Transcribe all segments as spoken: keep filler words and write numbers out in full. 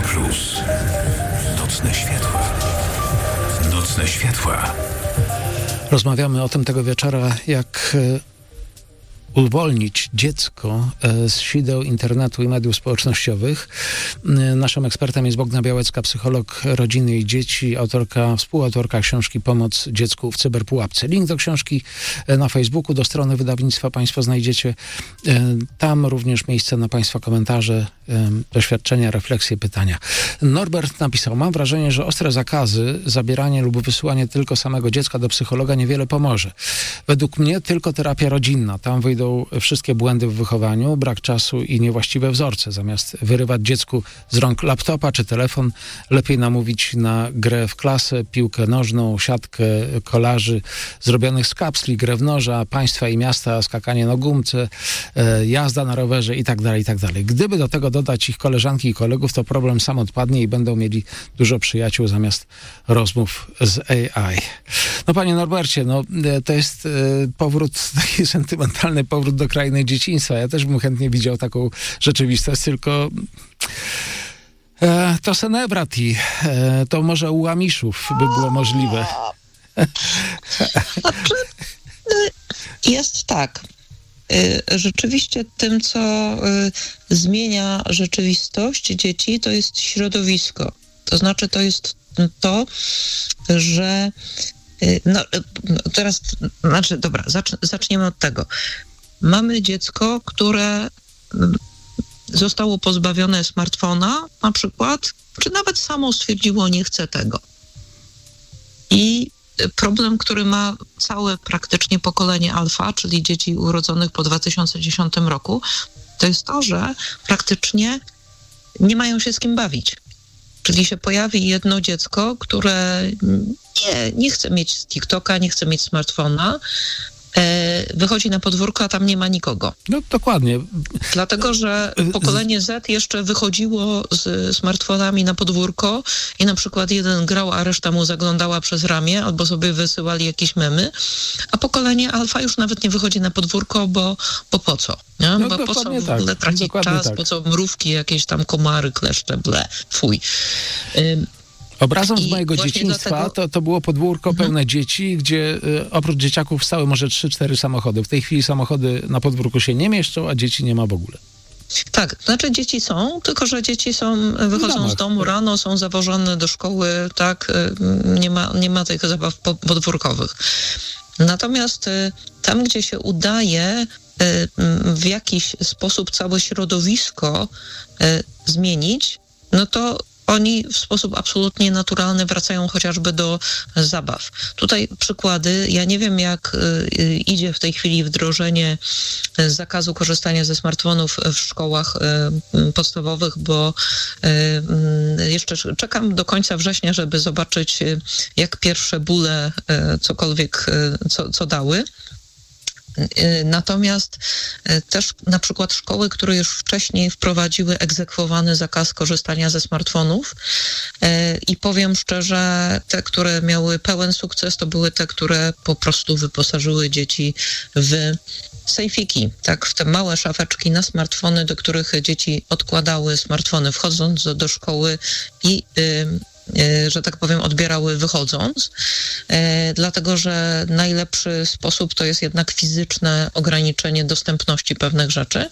Plus. Nocne światła. Nocne światła. Rozmawiamy o tym tego wieczora, jak uwolnić dziecko z sideł internetu i mediów społecznościowych. Naszym ekspertem jest Bogna Białecka, psycholog rodziny i dzieci, autorka, współautorka książki Pomoc dziecku w cyberpułapce. Link do książki na Facebooku, do strony wydawnictwa Państwo znajdziecie. Tam również miejsce na Państwa komentarze, doświadczenia, refleksje, pytania. Norbert napisał: mam wrażenie, że ostre zakazy, zabieranie lub wysyłanie tylko samego dziecka do psychologa niewiele pomoże. Według mnie tylko terapia rodzinna. Tam wyjdą wszystkie błędy w wychowaniu, brak czasu i niewłaściwe wzorce. Zamiast wyrywać dziecku z rąk laptopa czy telefon, lepiej namówić na grę w klasę, piłkę nożną, siatkę kolarzy zrobionych z kapsli, grę w noża, państwa i miasta, skakanie na gumce, e, jazda na rowerze i tak dalej, i tak dalej. Gdyby do tego dodać ich koleżanki i kolegów, to problem sam odpadnie i będą mieli dużo przyjaciół zamiast rozmów z A I. No panie Norbercie, no to jest e, powrót, taki sentymentalny powrót do krainy dzieciństwa. Ja też bym chętnie widział taką rzeczywistość, tylko e, to Senebrati, e, to może u Amiszów by było możliwe. Znaczy, jest tak. Rzeczywiście tym, co zmienia rzeczywistość dzieci, to jest środowisko. To znaczy, to jest to, że no, teraz, znaczy, dobra, zacz, zaczniemy od tego. Mamy dziecko, które zostało pozbawione smartfona na przykład, czy nawet samo stwierdziło, nie chce tego. I problem, który ma całe praktycznie pokolenie alfa, czyli dzieci urodzonych po dwa tysiące dziesiątym roku, to jest to, że praktycznie nie mają się z kim bawić. Czyli się pojawi jedno dziecko, które nie, nie chce mieć TikToka, nie chce mieć smartfona, wychodzi na podwórko, a tam nie ma nikogo. No dokładnie. Dlatego, że pokolenie Z jeszcze wychodziło z smartfonami na podwórko i na przykład jeden grał, a reszta mu zaglądała przez ramię, albo sobie wysyłali jakieś memy, a pokolenie alfa już nawet nie wychodzi na podwórko, bo, bo po co? Nie? No, bo po co w tak. ogóle tracić czas, tak. Po co mrówki, jakieś tam komary, kleszcze, ble, fuj. Ym, Obrazem z mojego dzieciństwa dlatego... to, to było podwórko mhm. pełne dzieci, gdzie y, oprócz dzieciaków stały może trzy cztery samochody. W tej chwili samochody na podwórku się nie mieszczą, a dzieci nie ma w ogóle. Tak, znaczy dzieci są, tylko że dzieci są, wychodzą z domu rano, są zawożone do szkoły, tak, nie ma, nie ma tych zabaw podwórkowych. Natomiast tam, gdzie się udaje w jakiś sposób całe środowisko zmienić, no to oni w sposób absolutnie naturalny wracają chociażby do zabaw. Tutaj przykłady. Ja nie wiem, jak y, idzie w tej chwili wdrożenie zakazu korzystania ze smartfonów w szkołach y, podstawowych, bo y, y, jeszcze czekam do końca września, żeby zobaczyć, y, jak pierwsze bóle y, cokolwiek, y, co, co dały. Natomiast też na przykład szkoły, które już wcześniej wprowadziły egzekwowany zakaz korzystania ze smartfonów i powiem szczerze, te, które miały pełen sukces, to były te, które po prostu wyposażyły dzieci w sejfiki, tak, w te małe szafeczki na smartfony, do których dzieci odkładały smartfony wchodząc do, do szkoły i yy, że tak powiem, odbierały wychodząc, dlatego że najlepszy sposób to jest jednak fizyczne ograniczenie dostępności pewnych rzeczy,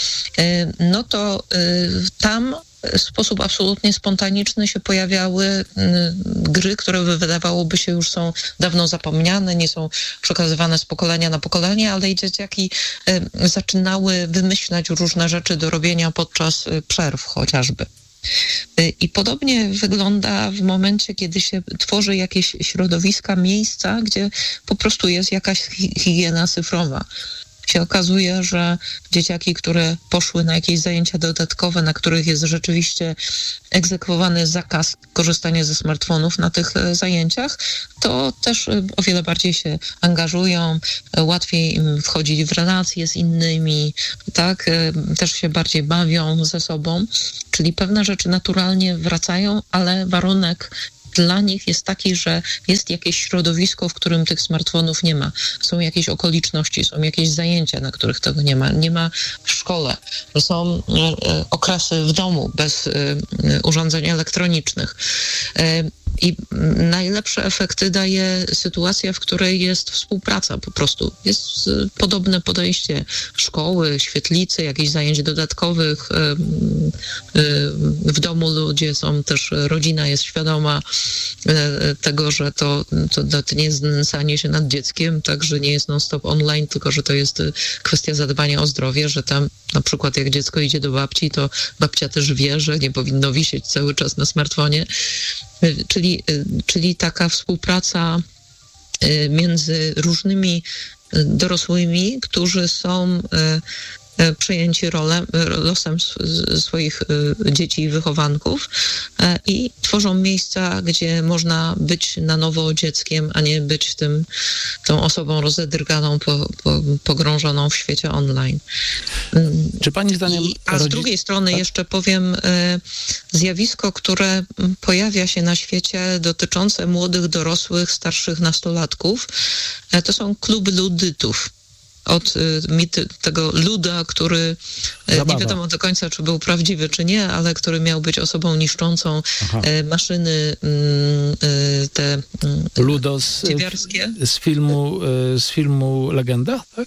no to tam w sposób absolutnie spontaniczny się pojawiały gry, które wydawałoby się już są dawno zapomniane, nie są przekazywane z pokolenia na pokolenie, ale i dzieciaki zaczynały wymyślać różne rzeczy do robienia podczas przerw chociażby. I podobnie wygląda w momencie, kiedy się tworzy jakieś środowiska, miejsca, gdzie po prostu jest jakaś higiena cyfrowa. Się okazuje, że dzieciaki, które poszły na jakieś zajęcia dodatkowe, na których jest rzeczywiście egzekwowany zakaz korzystania ze smartfonów na tych zajęciach, to też o wiele bardziej się angażują, łatwiej im wchodzić w relacje z innymi, tak, też się bardziej bawią ze sobą, czyli pewne rzeczy naturalnie wracają, ale warunek dla nich jest taki, że jest jakieś środowisko, w którym tych smartfonów nie ma. Są jakieś okoliczności, są jakieś zajęcia, na których tego nie ma. Nie ma w szkole. Są okresy w domu bez urządzeń elektronicznych. I najlepsze efekty daje sytuacja, w której jest współpraca po prostu. Jest podobne podejście szkoły, świetlicy, jakichś zajęć dodatkowych. W domu ludzie są też, rodzina jest świadoma tego, że to, to, to nie jest znęcanie się nad dzieckiem, tak, że nie jest non-stop online, tylko że to jest kwestia zadbania o zdrowie, że tam na przykład jak dziecko idzie do babci, to babcia też wie, że nie powinno wisieć cały czas na smartfonie. Czyli, czyli taka współpraca między różnymi dorosłymi, którzy są przejęci rolem, losem swoich dzieci i wychowanków i tworzą miejsca, gdzie można być na nowo dzieckiem, a nie być tym, tą osobą rozedrganą, po, po, pogrążoną w świecie online. Czy pani zdaniem... I, a z drugiej strony jeszcze powiem zjawisko, które pojawia się na świecie dotyczące młodych, dorosłych, starszych nastolatków. To są kluby ludytów. Od mity, tego luda, który Zabawa. nie wiadomo do końca, czy był prawdziwy, czy nie, ale który miał być osobą niszczącą Aha. maszyny te Ludos dziewiarskie. Z filmu, z filmu Legenda, tak?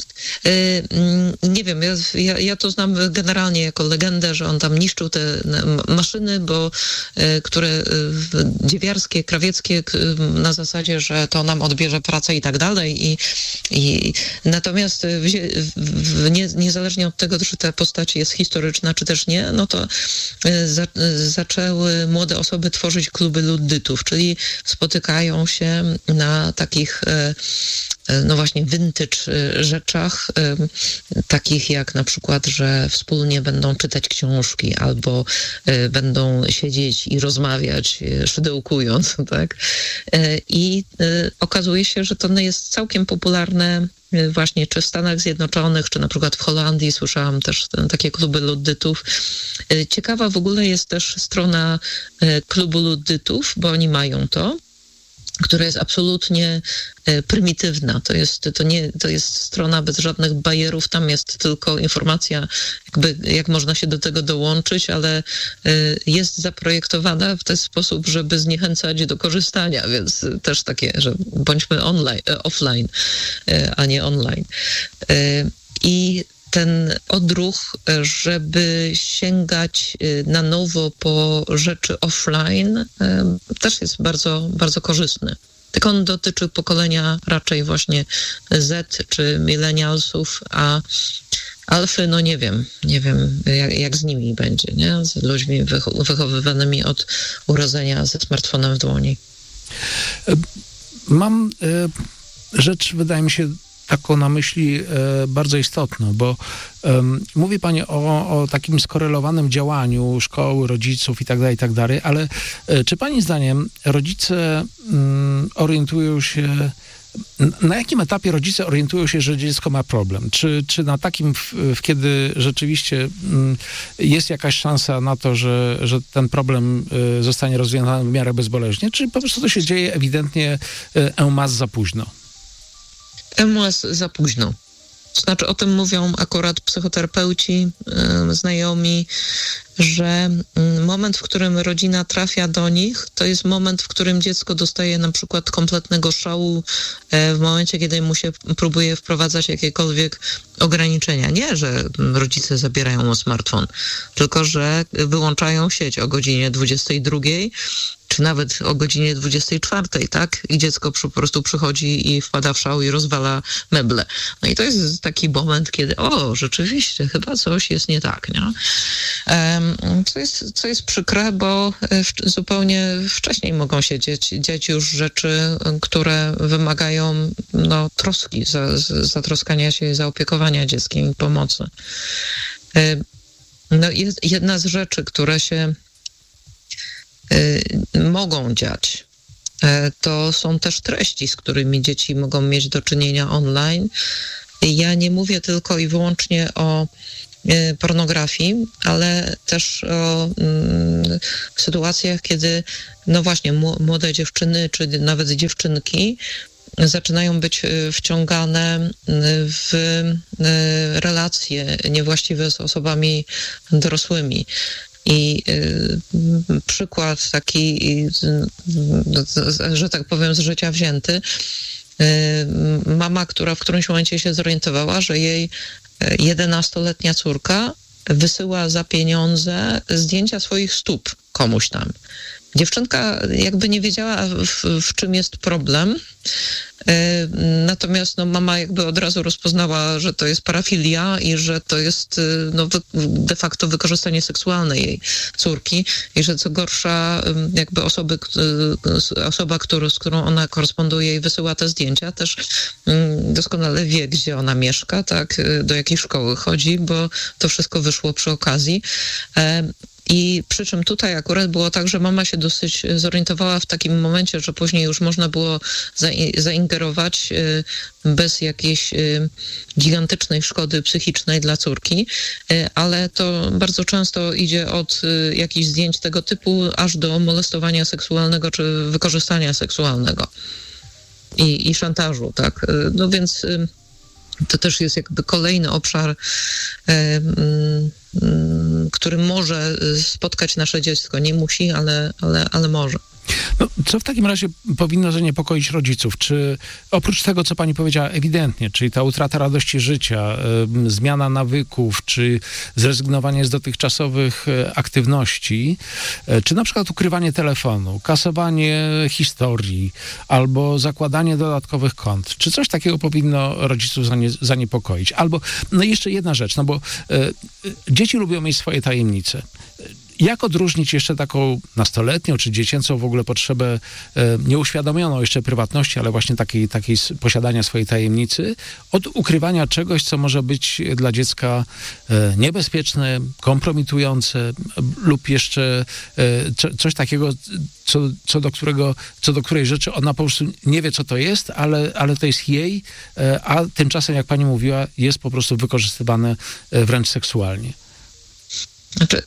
Nie wiem, ja, ja, ja to znam generalnie jako legendę, że on tam niszczył te maszyny, bo które dziewiarskie, krawieckie na zasadzie, że to nam odbierze pracę i tak dalej. I, i natomiast w, w, nie, niezależnie od tego, czy ta postać jest historyczna, czy też nie, no to za, zaczęły młode osoby tworzyć kluby ludytów, czyli spotykają się na takich no właśnie vintage rzeczach, takich jak na przykład, że wspólnie będą czytać książki albo będą siedzieć i rozmawiać, szydełkując, tak? I okazuje się, że to jest całkiem popularne właśnie czy w Stanach Zjednoczonych, czy na przykład w Holandii. Słyszałam też takie kluby luddytów. Ciekawa w ogóle jest też strona klubu luddytów, bo oni mają to, która jest absolutnie prymitywna. To jest, to nie, to jest strona bez żadnych bajerów, tam jest tylko informacja, jakby, jak można się do tego dołączyć, ale jest zaprojektowana w ten sposób, żeby zniechęcać do korzystania, więc też takie, że bądźmy online, offline, a nie online. I ten odruch, żeby sięgać na nowo po rzeczy offline, też jest bardzo, bardzo korzystny. Tylko on dotyczy pokolenia raczej właśnie Z czy millennialsów, a alfy, no nie wiem, nie wiem jak, jak z nimi będzie, nie? Z ludźmi wychowywanymi od urodzenia ze smartfonem w dłoni. Mam y, rzecz, wydaje mi się, taką na myśli e, bardzo istotną, bo e, mówi pani o, o takim skorelowanym działaniu szkoły, rodziców i tak dalej, i tak dalej, ale e, czy pani zdaniem rodzice mm, orientują się, na jakim etapie rodzice orientują się, że dziecko ma problem? Czy, czy na takim, w, w kiedy rzeczywiście mm, jest jakaś szansa na to, że, że ten problem y, zostanie rozwiązany w miarę bezboleśnie, czy po prostu to się dzieje ewidentnie y, en masse za późno? en masse za późno. To znaczy o tym mówią akurat psychoterapeuci, yy, znajomi, że moment, w którym rodzina trafia do nich, to jest moment, w którym dziecko dostaje na przykład kompletnego szału w momencie, kiedy mu się próbuje wprowadzać jakiekolwiek ograniczenia. Nie, że rodzice zabierają mu smartfon, tylko że wyłączają sieć o godzinie dwudziestej drugiej, czy nawet o godzinie dwudziestej czwartej, tak? I dziecko po prostu przychodzi i wpada w szał i rozwala meble. No i to jest taki moment, kiedy o, rzeczywiście, chyba coś jest nie tak, nie? Co jest, co jest przykre, bo zupełnie wcześniej mogą się dzieć, dziać już rzeczy, które wymagają no, troski, za, zatroskania się i zaopiekowania dzieckiem i pomocy. No, jest jedna z rzeczy, które się mogą dziać, to są też treści, z którymi dzieci mogą mieć do czynienia online. Ja nie mówię tylko i wyłącznie o pornografii, ale też o mm, sytuacjach, kiedy no właśnie młode dziewczyny, czy nawet dziewczynki zaczynają być wciągane w relacje niewłaściwe z osobami dorosłymi. I y, przykład taki, y, że tak powiem, z życia wzięty. Y, mama, która w którymś momencie się zorientowała, że jej jedenastoletnia córka wysyła za pieniądze zdjęcia swoich stóp komuś tam. Dziewczynka jakby nie wiedziała, w, w czym jest problem, natomiast no, mama jakby od razu rozpoznała, że to jest parafilia i że to jest no, de facto wykorzystanie seksualne jej córki i że co gorsza jakby osoby, osoba, który, z którą ona koresponduje i wysyła te zdjęcia, też doskonale wie, gdzie ona mieszka, tak, do jakiej szkoły chodzi, bo to wszystko wyszło przy okazji. I przy czym tutaj akurat było tak, że mama się dosyć zorientowała w takim momencie, że później już można było zaingerować bez jakiejś gigantycznej szkody psychicznej dla córki, ale to bardzo często idzie od jakichś zdjęć tego typu aż do molestowania seksualnego czy wykorzystania seksualnego i, i szantażu, tak. No więc to też jest jakby kolejny obszar, który może spotkać nasze dziecko. Nie musi, ale, ale, ale może. No, co w takim razie powinno zaniepokoić rodziców? Czy oprócz tego, co pani powiedziała ewidentnie, czyli ta utrata radości życia, y, zmiana nawyków, czy zrezygnowanie z dotychczasowych y, aktywności, y, czy na przykład ukrywanie telefonu, kasowanie historii albo zakładanie dodatkowych kont, czy coś takiego powinno rodziców zanie, zaniepokoić? Albo, no jeszcze jedna rzecz, no bo y, y, dzieci lubią mieć swoje tajemnice. Jak odróżnić jeszcze taką nastoletnią czy dziecięcą w ogóle potrzebę e, nieuświadomioną jeszcze prywatności, ale właśnie takiej, takiej posiadania swojej tajemnicy od ukrywania czegoś, co może być dla dziecka e, niebezpieczne, kompromitujące lub jeszcze e, co, coś takiego, co, co, do którego, co do której rzeczy ona po prostu nie wie, co to jest, ale, ale to jest jej, e, a tymczasem, jak pani mówiła, jest po prostu wykorzystywane e, wręcz seksualnie. Znaczy...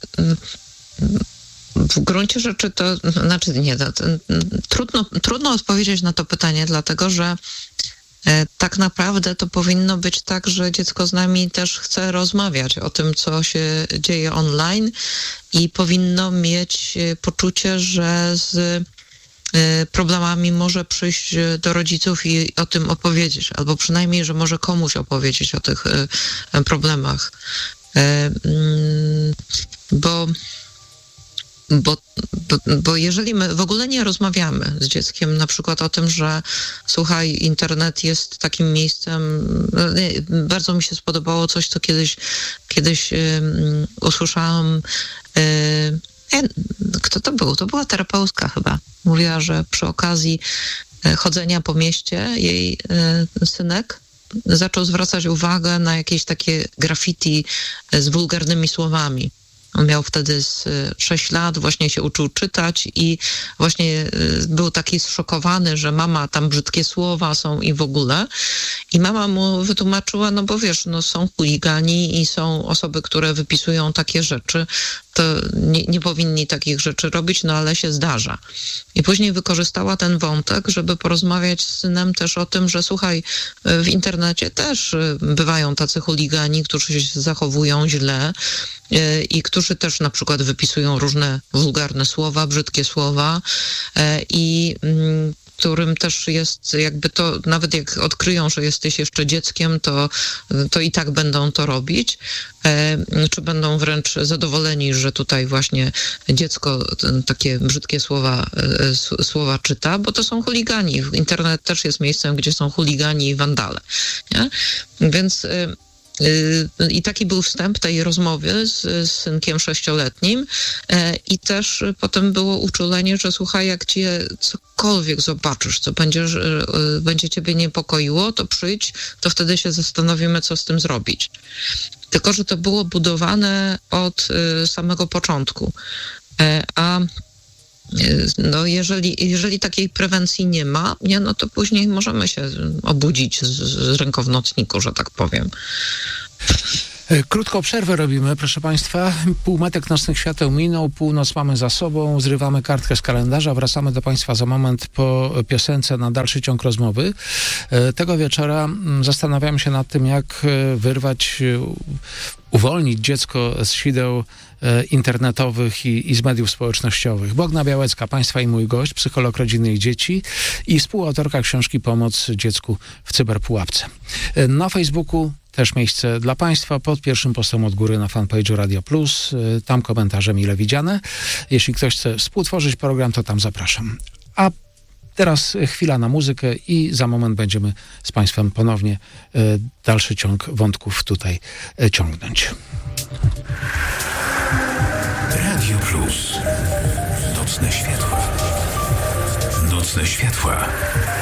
W gruncie rzeczy to, znaczy nie, to, to, trudno, trudno odpowiedzieć na to pytanie, dlatego że e, tak naprawdę to powinno być tak, że dziecko z nami też chce rozmawiać o tym, co się dzieje online i powinno mieć poczucie, że z e, problemami może przyjść do rodziców i o tym opowiedzieć, albo przynajmniej, że może komuś opowiedzieć o tych e, problemach. E, mm, bo Bo, bo, bo jeżeli my w ogóle nie rozmawiamy z dzieckiem na przykład o tym, że słuchaj, internet jest takim miejscem, bardzo mi się spodobało coś, co kiedyś, kiedyś um, usłyszałam, um, kto to był? To była terapeutka chyba. Mówiła, że przy okazji chodzenia po mieście jej um, synek zaczął zwracać uwagę na jakieś takie graffiti z wulgarnymi słowami. On miał wtedy z sześć lat, właśnie się uczył czytać i właśnie był taki zszokowany, że mama, tam brzydkie słowa są i w ogóle. I mama mu wytłumaczyła, no bo wiesz, no są chuligani i są osoby, które wypisują takie rzeczy, to nie, nie powinni takich rzeczy robić, no ale się zdarza. I później wykorzystała ten wątek, żeby porozmawiać z synem też o tym, że słuchaj, w internecie też bywają tacy chuligani, którzy się zachowują źle i którzy też na przykład wypisują różne wulgarne słowa, brzydkie słowa i którym też jest jakby to, nawet jak odkryją, że jesteś jeszcze dzieckiem, to, to i tak będą to robić, czy będą wręcz zadowoleni, że tutaj właśnie dziecko takie brzydkie słowa, słowa czyta, bo to są chuligani. Internet też jest miejscem, gdzie są chuligani i wandale. Nie? Więc i taki był wstęp tej rozmowy z, z synkiem sześcioletnim i też potem było uczulenie, że słuchaj, jak cię cokolwiek zobaczysz, co będziesz, będzie ciebie niepokoiło, to przyjdź, to wtedy się zastanowimy, co z tym zrobić. Tylko że to było budowane od samego początku. A No jeżeli, jeżeli takiej prewencji nie ma, nie, no to później możemy się obudzić z, z ręką w nocniku, że tak powiem. Krótką przerwę robimy, proszę Państwa. Półmetek nocnych świateł minął, północ mamy za sobą, zrywamy kartkę z kalendarza, wracamy do Państwa za moment po piosence na dalszy ciąg rozmowy. Tego wieczora zastanawiamy się nad tym, jak wyrwać, uwolnić dziecko z sideł internetowych i, i z mediów społecznościowych. Bogna Białecka, Państwa i mój gość, psycholog rodziny i dzieci i współautorka książki Pomoc dziecku w cyberpułapce. Na Facebooku też miejsce dla Państwa pod pierwszym postem od góry na fanpage'u Radio Plus. Tam komentarze mile widziane. Jeśli ktoś chce współtworzyć program, to tam zapraszam. A teraz chwila na muzykę i za moment będziemy z Państwem ponownie e, dalszy ciąg wątków tutaj e, ciągnąć. Radio Plus. Nocne światła. Nocne światła.